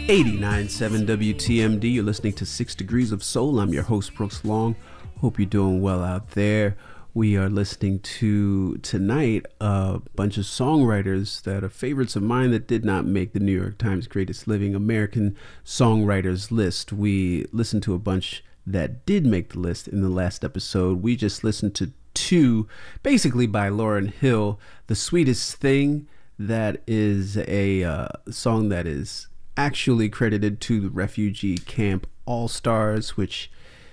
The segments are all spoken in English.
89.7 WTMD. You're listening to 6 Degrees of Soul. I'm your host, Brooks Long. Hope you're doing well out there. We are listening to tonight a bunch of songwriters that are favorites of mine that did not make the New York Times Greatest Living American Songwriters list. We listened to a bunch that did make the list in the last episode. We just listened to two, basically by Lauryn Hill. The Sweetest Thing, that is a song that is actually credited to the refugee camp All-Stars, which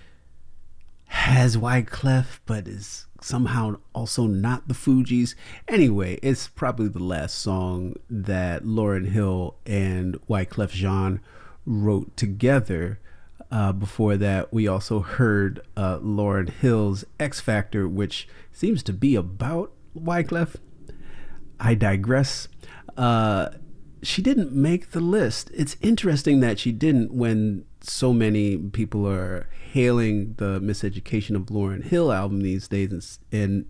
has Wyclef but is somehow also not the Fugees. Anyway, it's probably the last song that Lauryn Hill and Wyclef Jean wrote together. Before that, we also heard Lauryn Hill's X Factor, which seems to be about Wyclef. I digress. She didn't make the list. It's interesting that she didn't when so many people are hailing the Miseducation of Lauryn Hill album these days and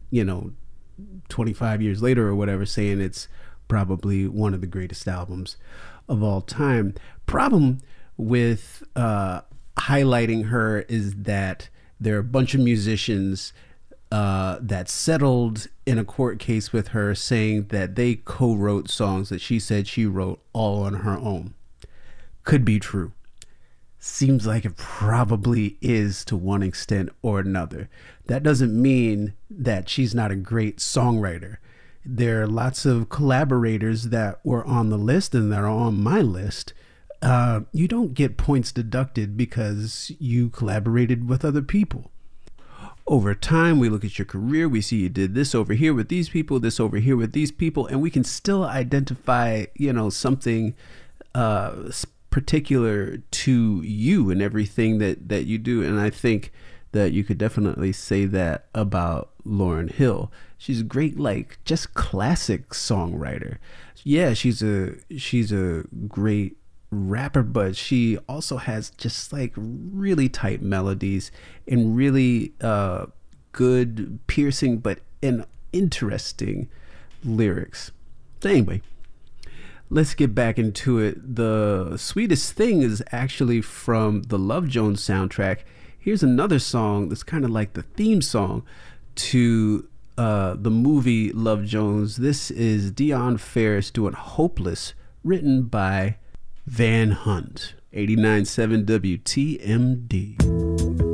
25 years later or whatever, saying it's probably one of the greatest albums of all time. Problem with highlighting her is that there are a bunch of musicians that settled in a court case with her saying that they co-wrote songs that she said she wrote all on her own. Could be true. Seems like it probably is to one extent or another. That doesn't mean that she's not a great songwriter. There are lots of collaborators that were on the list and that are on my list. You don't get points deducted because you collaborated with other people. Over time, we look at your career, we see you did this over here with these people, this over here with these people, and we can still identify, something particular to you and everything that you do. And I think that you could definitely say that about Lauryn Hill. She's a great, just classic songwriter. Yeah, she's a great rapper, but she also has just really tight melodies and really good, piercing but interesting lyrics. So anyway, let's get back into it. The Sweetest Thing is actually from the Love Jones soundtrack. Here's another song that's kind of like the theme song to the movie Love Jones. This is Dion Ferris doing Hopeless, written by Van Hunt. 89.7 WTMD.